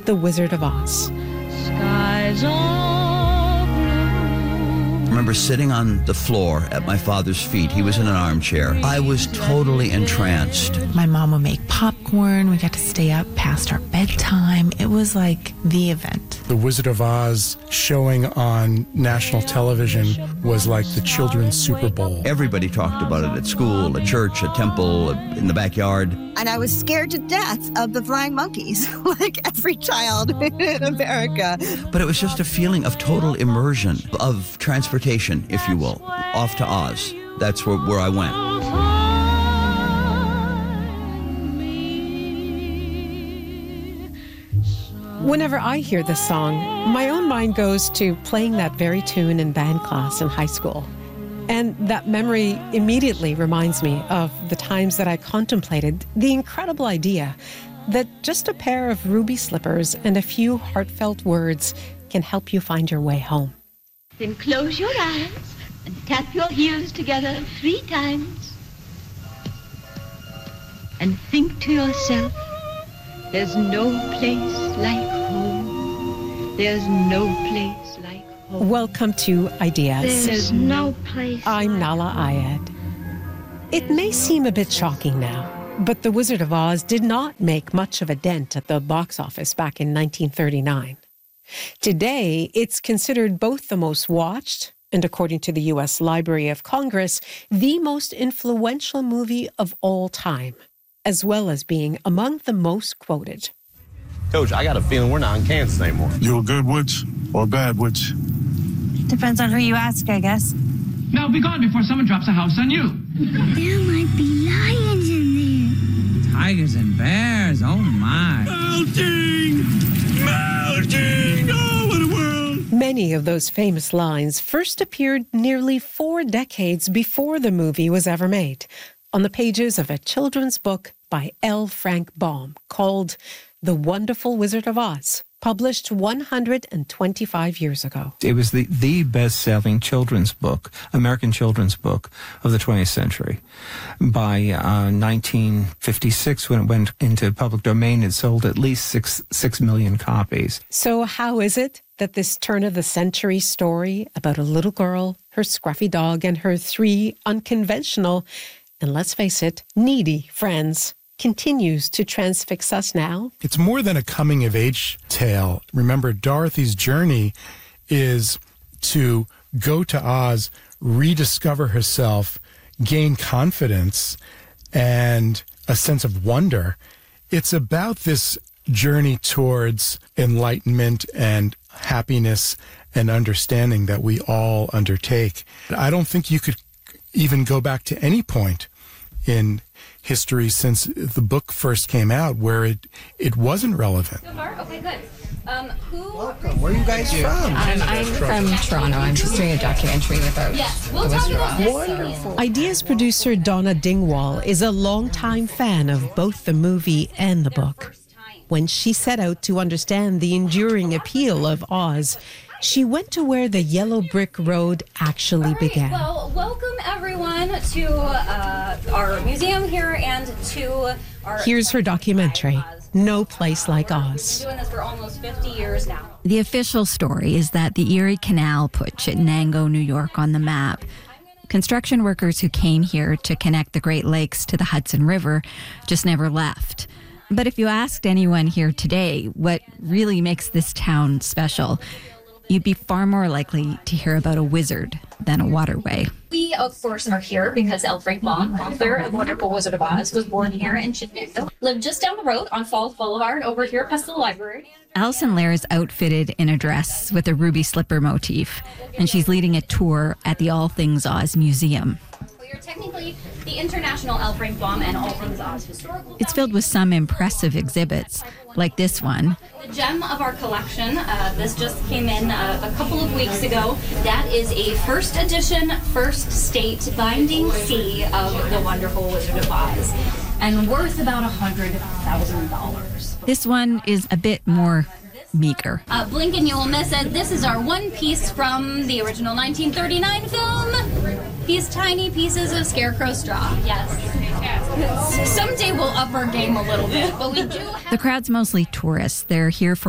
The Wizard of Oz. Skies are blue. I remember sitting on the floor at my father's feet. He was in an armchair. I was totally entranced. My mom would make popcorn. We got to stay up past our bedtime. It was like the event. The Wizard of Oz showing on national television was like the children's Super Bowl. Everybody talked about it at school, at church, at temple, in the backyard. And I was scared to death of the flying monkeys, like every child in America. But it was just a feeling of total immersion, of transportation, if you will, off to Oz. That's where I went. Whenever I hear this song, my own mind goes to playing that very tune in band class in high school. And that memory immediately reminds me of the times that I contemplated the incredible idea that just a pair of ruby slippers and a few heartfelt words can help you find your way home. Then close your eyes and tap your heels together 3 times. And think to yourself, there's no place like home. There's no place like home. Welcome to Ideas. There's no place. I'm Nahlah Ayed. It may seem a bit shocking now, but The Wizard of Oz did not make much of a dent at the box office back in 1939. Today, it's considered both the most watched and, according to the U.S. Library of Congress, the most influential movie of all time, as well as being among the most quoted. Coach, I got a feeling we're not in Kansas anymore. You a good witch or a bad witch? Depends on who you ask, I guess. Now be gone before someone drops a house on you. There might be lions in there. Tigers and bears, oh my. Melting! Melting! Oh, what a world! Many of those famous lines first appeared nearly 4 decades before the movie was ever made, on the pages of a children's book by L. Frank Baum called The Wonderful Wizard of Oz, published 125 years ago. It was the best-selling children's book, American children's book of the 20th century. By 1956, when it went into public domain, it sold at least 6 million copies. So how is it that this turn-of-the-century story about a little girl, her scruffy dog, and her 3 unconventional, and let's face it, needy friends continues to transfix us now? It's more than a coming-of-age tale. Remember, Dorothy's journey is to go to Oz, rediscover herself, gain confidence, and a sense of wonder. It's about this journey towards enlightenment and happiness and understanding that we all undertake. I don't think you could even go back to any point in history since the book first came out where it wasn't relevant. So far? Okay, good. Welcome. Where are you guys from? I'm from Toronto. I'm just doing a documentary about we'll the Wizard of talk Oz. about Wonderful. Ideas producer Donna Dingwall is a longtime fan of both the movie and the book. When she set out to understand the enduring appeal of Oz, she went to where the yellow brick road actually began. Well, welcome everyone to our museum here and to our... Here's her documentary, No Place Like Oz. We've been doing this for almost 50 years now. The official story is that the Erie Canal put Chittenango, New York on the map. Construction workers who came here to connect the Great Lakes to the Hudson River just never left. But if you asked anyone here today what really makes this town special, you'd be far more likely to hear about a wizard than a waterway. We, of course, are here because L. Frank Baum, author of Wonderful Wizard of Oz, was born here in Chittenango. Lived just down the road on Falls Boulevard over here past the library. Alison Lair is outfitted in a dress with a ruby slipper motif, and she's leading a tour at the All Things Oz Museum. You're technically the International L. Frank Baum and All Things Oz Historical. It's filled with some impressive exhibits, like this one. The gem of our collection, this just came in a couple of weeks ago. That is a first edition, first state binding C of The Wonderful Wizard of Oz, and worth about $100,000. This one is a bit more meager. Blink and you will miss it. This is our one piece from the original 1939 film. These tiny pieces of scarecrow straw. Yes. Someday we'll up our game a little bit, but we do have... The crowd's mostly tourists. They're here for